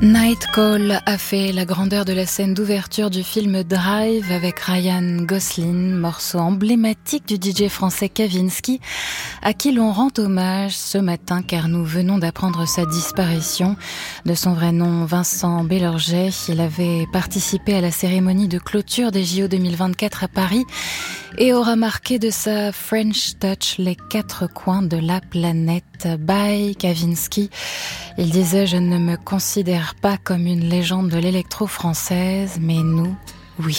Night Call a fait la grandeur de la scène d'ouverture du film Drive avec Ryan Gosling, morceau emblématique du DJ français Kavinsky, à qui l'on rend hommage ce matin car nous venons d'apprendre sa disparition. De son vrai nom, Vincent Bélorget, il avait participé à la cérémonie de clôture des JO 2024 à Paris et aura marqué de sa French Touch les 4 coins de la planète. Bye Kavinsky. Il disait « Je ne me considère pas comme une légende de l'électro française, mais nous, oui ».